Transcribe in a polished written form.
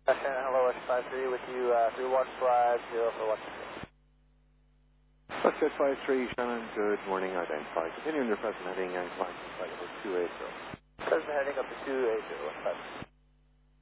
Hello, West 53 with you, 3150 for Washington. Westjet 53, Shannon, good morning, identified. Continuing your present heading and climb to flight level 280. Present heading up to 280, West 53.